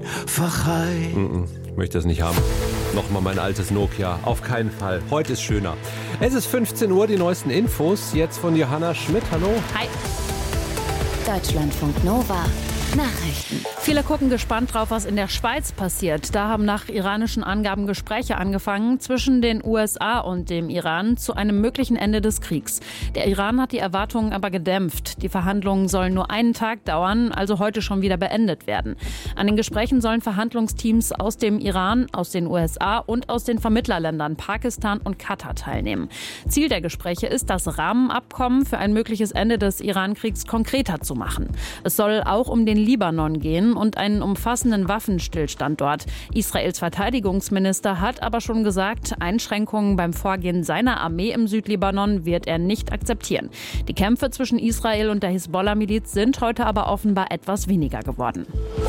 Verhei. Ich möchte das nicht haben. Nochmal mein altes Nokia. Auf keinen Fall. Heute ist schöner. Es ist 15 Uhr, die neuesten Infos. Jetzt von Johanna Schmidt. Hallo. Hi. Deutschlandfunk Nova. Nachrichten. Viele gucken gespannt drauf, was in der Schweiz passiert. Da haben nach iranischen Angaben Gespräche angefangen zwischen den USA und dem Iran zu einem möglichen Ende des Kriegs. Der Iran hat die Erwartungen aber gedämpft. Die Verhandlungen sollen nur einen Tag dauern, also heute schon wieder beendet werden. An den Gesprächen sollen Verhandlungsteams aus dem Iran, aus den USA und aus den Vermittlerländern Pakistan und Katar teilnehmen. Ziel der Gespräche ist, das Rahmenabkommen für ein mögliches Ende des Iran-Kriegs konkreter zu machen. Es soll auch um den Libanon gehen und einen umfassenden Waffenstillstand dort. Israels Verteidigungsminister hat aber schon gesagt, Einschränkungen beim Vorgehen seiner Armee im Südlibanon wird er nicht akzeptieren. Die Kämpfe zwischen Israel und der Hisbollah-Miliz sind heute aber offenbar etwas weniger geworden.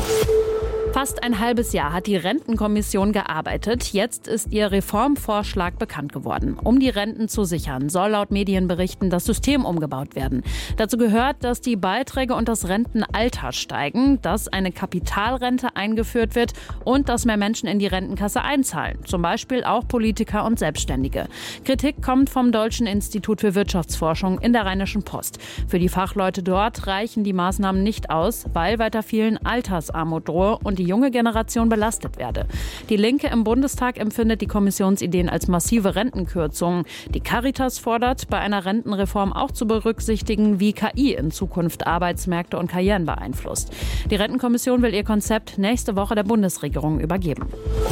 Fast ein halbes Jahr hat die Rentenkommission gearbeitet. Jetzt ist ihr Reformvorschlag bekannt geworden. Um die Renten zu sichern, soll laut Medienberichten das System umgebaut werden. Dazu gehört, dass die Beiträge und das Rentenalter steigen, dass eine Kapitalrente eingeführt wird und dass mehr Menschen in die Rentenkasse einzahlen. Zum Beispiel auch Politiker und Selbstständige. Kritik kommt vom Deutschen Institut für Wirtschaftsforschung in der Rheinischen Post. Für die Fachleute dort reichen die Maßnahmen nicht aus, weil weiter vielen Altersarmut drohe und die junge Generation belastet werde. Die Linke im Bundestag empfindet die Kommissionsideen als massive Rentenkürzungen. Die Caritas fordert, bei einer Rentenreform auch zu berücksichtigen, wie KI in Zukunft Arbeitsmärkte und Karrieren beeinflusst. Die Rentenkommission will ihr Konzept nächste Woche der Bundesregierung übergeben.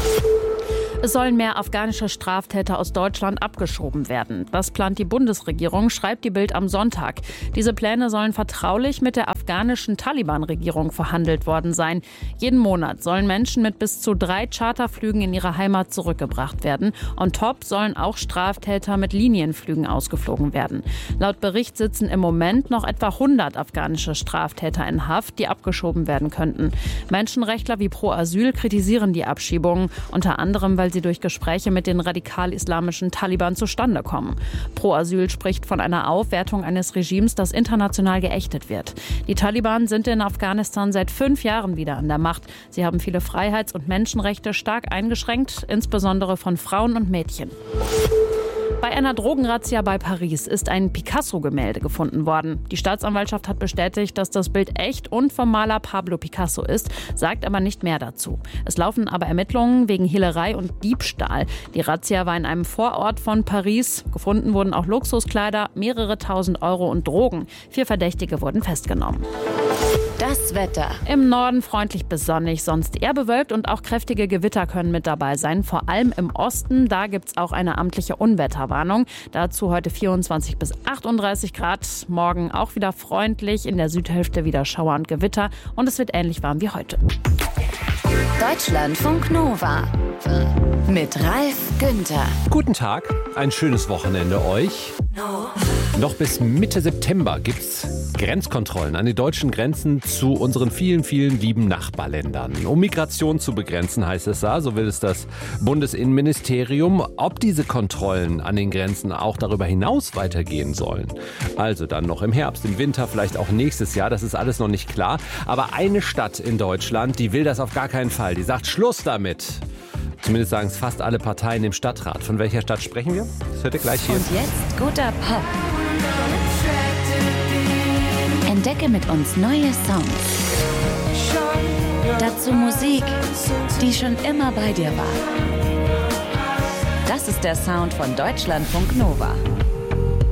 Es sollen mehr afghanische Straftäter aus Deutschland abgeschoben werden. Das plant die Bundesregierung, schreibt die Bild am Sonntag. Diese Pläne sollen vertraulich mit der afghanischen Taliban-Regierung verhandelt worden sein. Jeden Monat sollen Menschen mit bis zu 3 Charterflügen in ihre Heimat zurückgebracht werden. On top sollen auch Straftäter mit Linienflügen ausgeflogen werden. Laut Bericht sitzen im Moment noch etwa 100 afghanische Straftäter in Haft, die abgeschoben werden könnten. Menschenrechtler wie Pro Asyl kritisieren die Abschiebungen, unter anderem, weil sie durch Gespräche mit den radikal-islamischen Taliban zustande kommen. Pro Asyl spricht von einer Aufwertung eines Regimes, das international geächtet wird. Die Taliban sind in Afghanistan seit 5 Jahren wieder an der Macht. Sie haben viele Freiheits- und Menschenrechte stark eingeschränkt, insbesondere von Frauen und Mädchen. Bei einer Drogenrazzia bei Paris ist ein Picasso-Gemälde gefunden worden. Die Staatsanwaltschaft hat bestätigt, dass das Bild echt und vom Maler Pablo Picasso ist, sagt aber nicht mehr dazu. Es laufen aber Ermittlungen wegen Hehlerei und Diebstahl. Die Razzia war in einem Vorort von Paris. Gefunden wurden auch Luxuskleider, mehrere tausend Euro und Drogen. 4 Verdächtige wurden festgenommen. Das Wetter. Im Norden freundlich bis sonnig, sonst eher bewölkt und auch kräftige Gewitter können mit dabei sein. Vor allem im Osten, da gibt's auch eine amtliche Unwetterwarnung. Dazu heute 24 bis 38 Grad. Morgen auch wieder freundlich, in der Südhälfte wieder Schauer und Gewitter. Und es wird ähnlich warm wie heute. Deutschlandfunk Nova. Mit Ralf Günther. Guten Tag, ein schönes Wochenende euch. Noch bis Mitte September gibt's Grenzkontrollen an den deutschen Grenzen zu unseren vielen, vielen lieben Nachbarländern. Um Migration zu begrenzen, heißt es da, so will es das Bundesinnenministerium. Ob diese Kontrollen an den Grenzen auch darüber hinaus weitergehen sollen, also dann noch im Herbst, im Winter, vielleicht auch nächstes Jahr, das ist alles noch nicht klar. Aber eine Stadt in Deutschland, die will das auf gar keinen Fall. Die sagt Schluss damit. Zumindest sagen es fast alle Parteien im Stadtrat. Von welcher Stadt sprechen wir? Das hört ihr gleich hier. Und jetzt guter Pop. Entdecke mit uns neue Songs. Dazu Musik, die schon immer bei dir war. Das ist der Sound von Deutschlandfunk Nova.